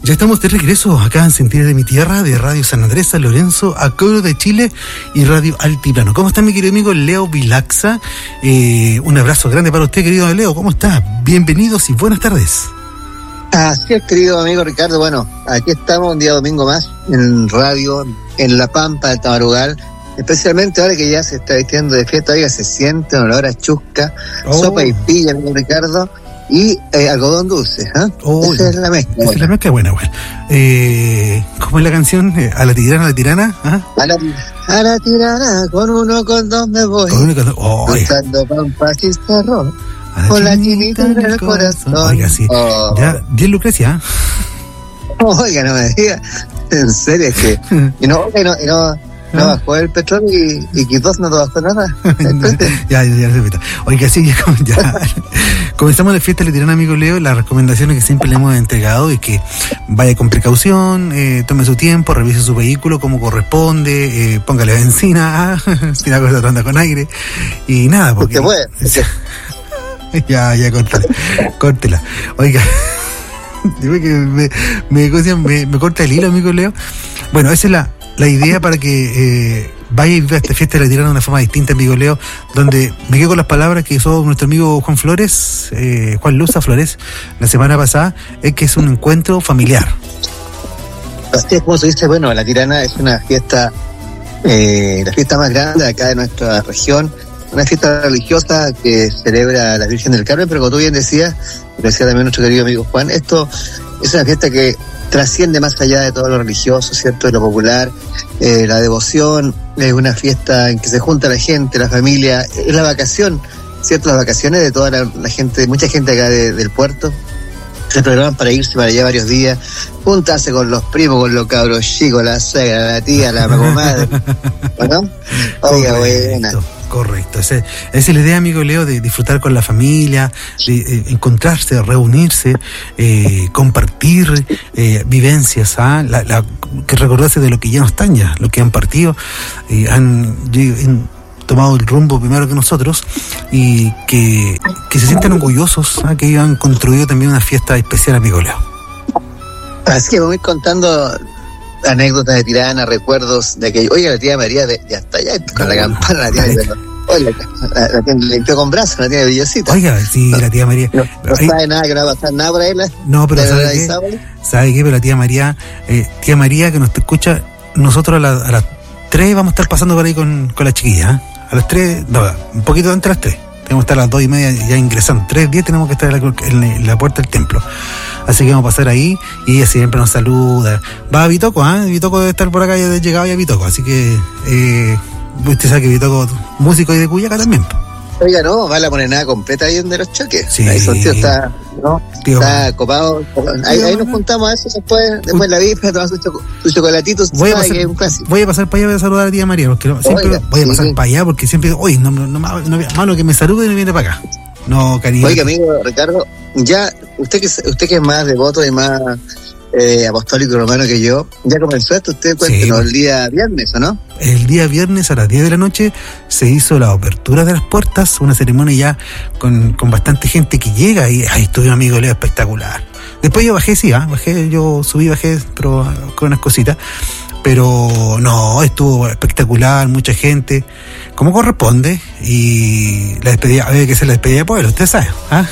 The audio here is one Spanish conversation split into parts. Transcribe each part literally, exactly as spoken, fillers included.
Ya estamos de regreso acá en Sentidos de mi Tierra, de Radio San Andrés, San Lorenzo, Acoro de Chile y Radio Altiplano. ¿Cómo está mi querido amigo Leo Vilaxa? Eh, un abrazo grande para usted, querido Leo. ¿Cómo está? Bienvenidos y buenas tardes. Así es, querido amigo Ricardo. Bueno, aquí estamos un día domingo más en radio, en La Pampa del Tamarugal. Especialmente ahora que ya se está vistiendo de fiesta, oiga, se siente un olor a chusca, oh. sopa y pilla, amigo Ricardo. Y eh, algodón dulce, ¿eh? Oh, esa es la mezcla. Esa es la mezcla buena, bueno. Eh, ¿Cómo es la canción? Eh, ¿A la tirana, a la tirana? ¿Ah? A, la, a la tirana, con uno, con dos me voy. Con uno, con dos. Oh, buscando pampas y cerro, con la chinita en el corazón. Oiga, sí. Oh. Ya, bien Lucrecia. Oiga, no me diga. En serio, es que. Y no, y no, y no. No ¿Ah? Bajó el petróleo y, y quizás no te bajó nada. ya, ya, ya, ya. Oiga, sí, ya, ya. Comenzamos la fiesta, le dirán amigo Leo, las recomendaciones que siempre le hemos entregado es que vaya con precaución, eh, tome su tiempo, revise su vehículo como corresponde, eh, póngale benzina, ah, si la cosa anda con aire, y nada, porque... porque puede. ya, ya, córtela, córtela. Oiga, dime que me, me, me, me corta el hilo, amigo Leo. Bueno, esa es la... La idea para que eh, vaya y viva esta fiesta de la tirana de una forma distinta, amigo Leo, donde me quedo con las palabras que hizo nuestro amigo Juan Flores, eh, Juan Luza Flores, la semana pasada, es que es un encuentro familiar. Así es como se dice, bueno, la tirana es una fiesta, eh, la fiesta más grande de acá de nuestra región, una fiesta religiosa que celebra a la Virgen del Carmen, pero como tú bien decías, decía también nuestro querido amigo Juan, esto es una fiesta que trasciende más allá de todo lo religioso, ¿cierto? De lo popular, eh, la devoción, es una fiesta en que se junta la gente, la familia, es la vacación, ¿cierto? Las vacaciones de toda la, la gente, mucha gente acá de, del puerto, se programan para irse para allá varios días, juntarse con los primos, con los cabros chicos, la suegra, la tía, la comadre, ¿no? Oiga, buena. Correcto, esa, esa es la idea, amigo Leo, de disfrutar con la familia, de eh, encontrarse, reunirse, eh, compartir eh, vivencias, ¿ah? la, la, que recordarse de lo que ya no están ya, lo que han partido, eh, han, han tomado el rumbo primero que nosotros y que, que se sienten orgullosos, ¿ah? Que ellos han construido también una fiesta especial, amigo Leo. Así que voy contando anécdotas de tirana, recuerdos de aquello. Oiga, la tía María de, ya está, ya con la campana, la tía María. Oiga, la, la tiene limpió con brazos, la tiene brillosita. Oiga, sí, no, la tía María. No, no sabe nada, que no va a pasar nada por ahí. La, no, pero ¿sabe qué? ¿Sabe qué? Pero la tía María, eh, tía María que nos escucha, nosotros a, la, a las tres vamos a estar pasando por ahí con, con la chiquilla, ¿eh? A las tres, no, un poquito antes de las tres. Tenemos que estar a las dos y media ya ingresando. Tres diez tenemos que estar en la, en la puerta del templo. Así que vamos a pasar ahí y ella siempre nos saluda. Va a Bitoco, ¿ah? ¿eh? Bitoco debe estar por acá, ya de llegado ya a Bitoco. Así que eh, usted sabe que Bitoco, músico y de Cuyaca también. Oiga, no, va a la moneda completa ahí donde los choques. Sí. Ahí sorteo está, ¿no? Tío, está copado. Ahí, ahí nos juntamos a eso después, después la víspera, tomamos su, choco, su chocolatito. Voy a, pasar, que es un clásico. Voy a pasar para allá, voy a saludar a la tía María, porque siempre Oiga, voy a pasar sí. para allá porque siempre, oye, no, no, no, no, mano que me salude y no viene para acá. No, cariño. Oiga, amigo Ricardo, ya, usted que usted que es más devoto y más eh, apostólico romano que yo, ya comenzó esto, usted cuéntenos, sí. El día viernes, ¿o no? El día viernes a las diez de la noche se hizo la apertura de las puertas, una ceremonia ya con, con bastante gente que llega y ahí estuvo un amigo Leo espectacular. Después yo bajé, sí, ¿eh? bajé, yo subí, bajé, pero con unas cositas. Pero no, estuvo espectacular, mucha gente, como corresponde, y la despedida, había que hacer la despedida de pueblo, usted sabe, ¿ah?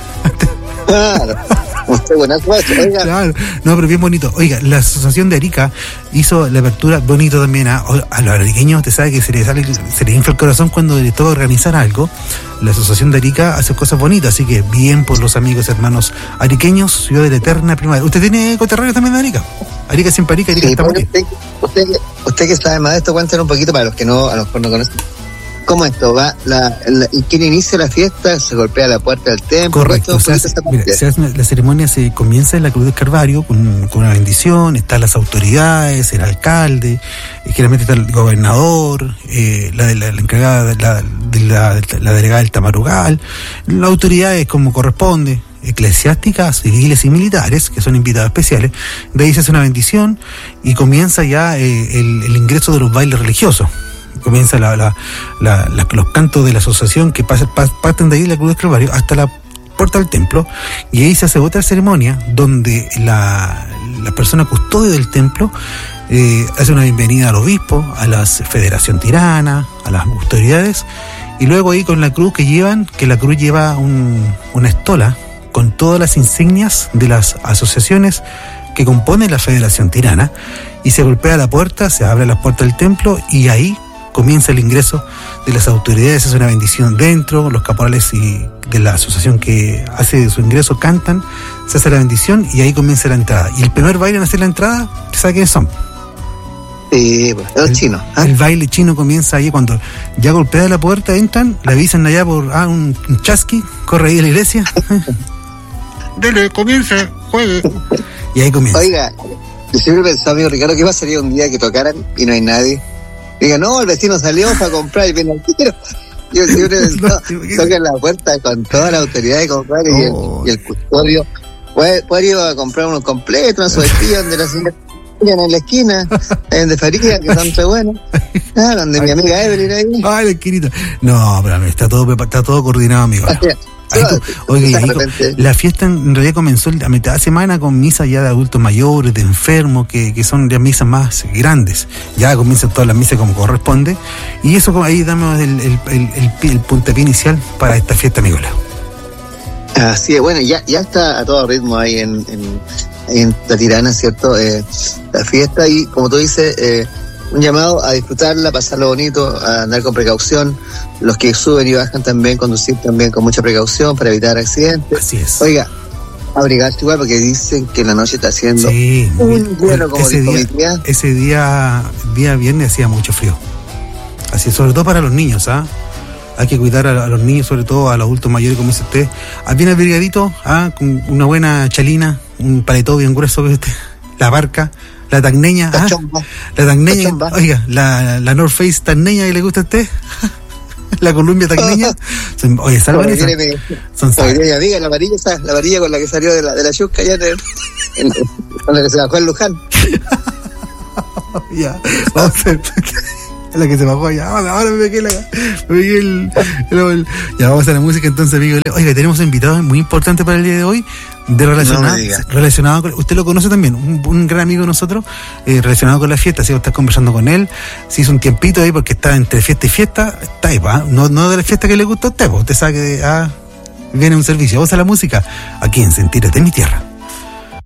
Claro, usted buenas noches, oiga. Claro, no, pero bien bonito. Oiga, la asociación de Arica hizo la apertura bonito también a, a los ariqueños, usted sabe que se les sale, se les infla el corazón cuando les toca organizar algo. La asociación de Arica hace cosas bonitas, así que bien por los amigos hermanos ariqueños, ciudad de la eterna primavera. ¿Usted tiene coterráneo también de Arica? Arica siempre Arica, Arica sí, está bonito. Usted, usted, usted que sabe más de esto, cuéntenos un poquito para los que no, a lo mejor no conocen. ¿Cómo esto va? La, la, ¿Y quién inicia la fiesta? ¿Se golpea la puerta del templo? Correcto, se hace, mira, se hace, la ceremonia se comienza en la Cruz del Calvario con, con una bendición, están las autoridades, el alcalde, eh, generalmente está el gobernador, eh, la, la, la encargada de la, de la, de la delegada del Tamarugal, las autoridades como corresponde, eclesiásticas, civiles y militares, que son invitados especiales. De ahí se hace una bendición y comienza ya eh, el, el ingreso de los bailes religiosos. Comienza la, la, la, la, los cantos de la asociación que pasan, parten de ahí la Cruz del Calvario hasta la puerta del templo, y ahí se hace otra ceremonia donde la, la persona custodia del templo eh, hace una bienvenida al obispo, a la Federación Tirana, a las autoridades, y luego ahí con la cruz que llevan, que la cruz lleva un, una estola con todas las insignias de las asociaciones que componen la Federación Tirana, y se golpea la puerta, se abre las puertas del templo, y ahí comienza el ingreso de las autoridades, es una bendición dentro, los caporales y de la asociación que hace su ingreso cantan, se hace la bendición y ahí comienza la entrada. Y el primer baile en hacer la entrada, ¿sabes quiénes son? Sí, pues, los el, chinos. ¿eh? El baile chino comienza ahí cuando ya golpea la puerta, entran, le avisan allá por ah, un, un chasqui, corre ahí a la iglesia. Dele, comienza, juegue. Y ahí comienza. Oiga, yo siempre pensaba, amigo Ricardo, ¿qué pasaría un día que tocaran y no hay nadie? Diga, no, el vecino salió para comprar y viene al tiro. Yo siempre pensaba, tocan la puerta con toda la autoridad de comprar y, oh. el, y el custodio. Puede, puede ir a comprar unos completos, una sopaipilla donde la señora en la esquina, en de Faría, que son re buenos. Ah, donde ay, mi amiga Evelyn ahí. Ay, la esquinita. No, pero está todo, está todo coordinado, amigo. Ahí, oye, ahí, la fiesta en realidad comenzó a mitad de semana con misas ya de adultos mayores, de enfermos, que, que son ya misas más grandes. Ya comienzan todas las misas como corresponde. Y eso ahí damos el, el, el, el, el puntapié inicial para esta fiesta, amigo Leo. Así es, bueno, ya, ya está a todo ritmo ahí en, en, en la Tirana, ¿cierto? Eh, la fiesta y, como tú dices, eh, un llamado a disfrutarla, pasarlo bonito, a andar con precaución. Los que suben y bajan también, conducir también con mucha precaución para evitar accidentes. Así es. Oiga, abrigarse igual porque dicen que la noche está haciendo sí, un bueno, como ese dijo día, mi tía. Ese día, día viernes hacía mucho frío. Así, sobre todo para los niños, ¿ah? Hay que cuidar a, a los niños, sobre todo a los adultos mayores, como dice usted. Bien abrigadito, ¿ah? Con una buena chalina, un paletó bien grueso, ¿viste? La barca. La tagneña, la, ah, chomba, la tagneña, la chomba. Oiga, la, la North Face tagneña que le gusta a usted, la Columbia tagneña, son, oye, salvan esa, son salvan. Mi amiga, la varilla esa, la varilla con la que salió de la, de la Yusca allá en el, en, con la que se bajó en Luján. Ya, vamos a ver. La que se bajó allá, ahora, ahora me pegué la, me pegué el, el, el, ya vamos a la música entonces, amigo. Oiga, tenemos un invitado muy importante para el día de hoy, de relacionado, no relacionado con, usted lo conoce también, un, un gran amigo de nosotros, eh, relacionado con la fiesta, si está conversando con él, se hizo un tiempito ahí porque está entre fiesta y fiesta, está ahí, ¿va? No, no de la fiesta que le gusta a usted, pues usted sabe que ah, viene un servicio, vamos a la música, aquí en Sentires de mi Tierra.